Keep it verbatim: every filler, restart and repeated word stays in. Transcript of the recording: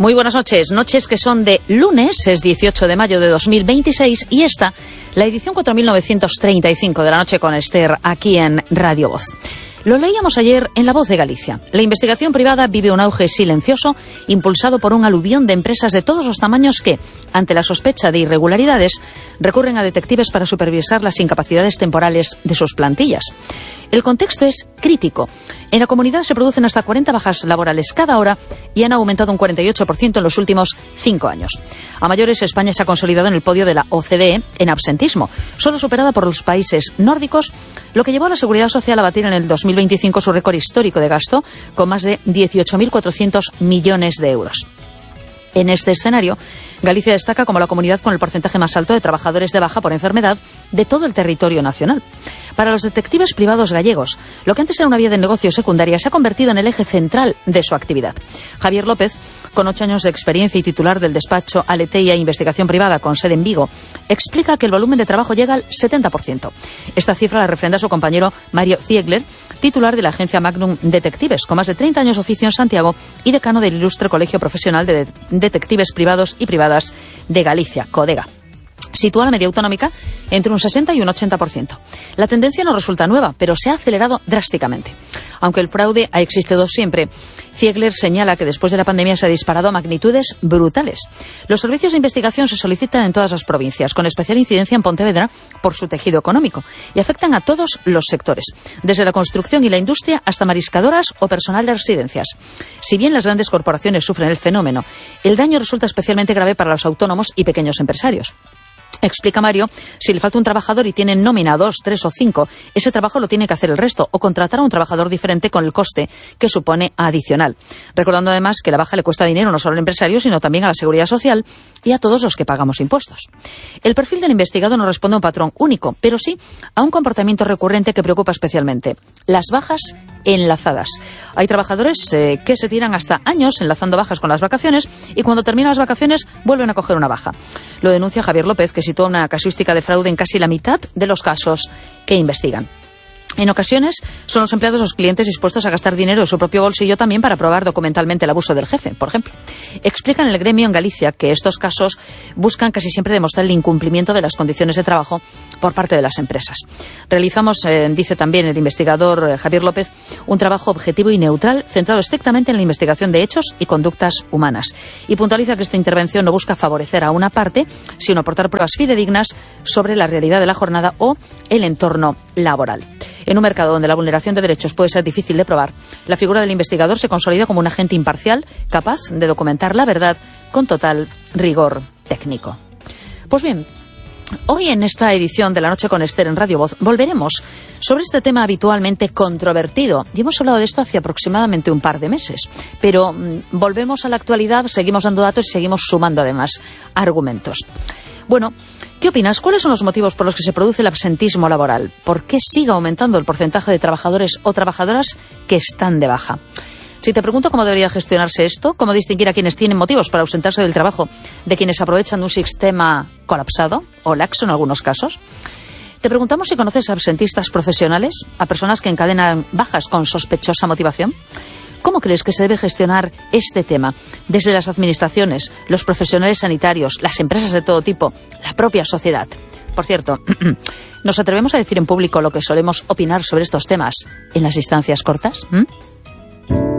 Muy buenas noches, noches que son de lunes, es dieciocho de mayo de dos mil veintiséis y esta, la edición cuatro mil novecientos treinta y cinco de la noche con Esther aquí en Radio Voz. Lo leíamos ayer en La Voz de Galicia. La investigación privada vive un auge silencioso impulsado por un aluvión de empresas de todos los tamaños que, ante la sospecha de irregularidades, recurren a detectives para supervisar las incapacidades temporales de sus plantillas. El contexto es crítico. En la comunidad se producen hasta cuarenta bajas laborales cada hora y han aumentado un cuarenta y ocho por ciento en los últimos cinco años. A mayores, España se ha consolidado en el podio de la O C D E en absentismo, solo superada por los países nórdicos, lo que llevó a la Seguridad Social a batir en el dos mil veinticinco su récord histórico de gasto, con más de dieciocho mil cuatrocientos millones de euros. En este escenario, Galicia destaca como la comunidad con el porcentaje más alto de trabajadores de baja por enfermedad de todo el territorio nacional. Para los detectives privados gallegos, lo que antes era una vía de negocio secundaria se ha convertido en el eje central de su actividad. Javier López, con ocho años de experiencia y titular del despacho Aleteia Investigación Privada con sede en Vigo, explica que el volumen de trabajo llega al setenta por ciento. Esta cifra la refrenda su compañero Mario Ziegler, titular de la agencia Magnum Detectives, con más de treinta años de oficio en Santiago y decano del ilustre Colegio Profesional de Detectives Privados y Privadas de Galicia, CODEGA. Sitúa la media autonómica entre un sesenta y un ochenta por ciento. La tendencia no resulta nueva, pero se ha acelerado drásticamente. Aunque el fraude ha existido siempre, Ziegler señala que después de la pandemia se ha disparado a magnitudes brutales. Los servicios de investigación se solicitan en todas las provincias, con especial incidencia en Pontevedra por su tejido económico, y afectan a todos los sectores, desde la construcción y la industria hasta mariscadoras o personal de residencias. Si bien las grandes corporaciones sufren el fenómeno, el daño resulta especialmente grave para los autónomos y pequeños empresarios. Explica Mario, si le falta un trabajador y tiene nómina dos, tres o cinco, ese trabajo lo tiene que hacer el resto o contratar a un trabajador diferente con el coste que supone adicional. Recordando además que la baja le cuesta dinero no solo al empresario, sino también a la Seguridad Social y a todos los que pagamos impuestos. El perfil del investigado no responde a un patrón único, pero sí a un comportamiento recurrente que preocupa especialmente: las bajas enlazadas. Hay trabajadores eh, que se tiran hasta años enlazando bajas con las vacaciones y cuando terminan las vacaciones vuelven a coger una baja. Lo denuncia Javier López, que sitúa una casuística de fraude en casi la mitad de los casos que investigan. En ocasiones son los empleados los clientes dispuestos a gastar dinero de su propio bolsillo también para probar documentalmente el abuso del jefe, por ejemplo. Explican en el gremio en Galicia que estos casos buscan casi siempre demostrar el incumplimiento de las condiciones de trabajo por parte de las empresas. Realizamos, eh, dice también el investigador eh, Javier López, un trabajo objetivo y neutral centrado estrictamente en la investigación de hechos y conductas humanas. Y puntualiza que esta intervención no busca favorecer a una parte, sino aportar pruebas fidedignas sobre la realidad de la jornada o el entorno laboral. En un mercado donde la vulneración de derechos puede ser difícil de probar, la figura del investigador se consolida como un agente imparcial capaz de documentar la verdad con total rigor técnico. Pues bien, hoy en esta edición de La Noche con Esther en Radio Voz volveremos sobre este tema habitualmente controvertido. Y hemos hablado de esto hace aproximadamente un par de meses. Pero mmm, volvemos a la actualidad, seguimos dando datos y seguimos sumando además argumentos. Bueno, ¿qué opinas? ¿Cuáles son los motivos por los que se produce el absentismo laboral? ¿Por qué sigue aumentando el porcentaje de trabajadores o trabajadoras que están de baja? Si te pregunto cómo debería gestionarse esto, cómo distinguir a quienes tienen motivos para ausentarse del trabajo de quienes aprovechan de un sistema colapsado o laxo en algunos casos, te preguntamos si conoces a absentistas profesionales, a personas que encadenan bajas con sospechosa motivación. ¿Cómo crees que se debe gestionar este tema? Desde las administraciones, los profesionales sanitarios, las empresas de todo tipo, la propia sociedad. Por cierto, ¿nos atrevemos a decir en público lo que solemos opinar sobre estos temas en las instancias cortas? ¿Mm?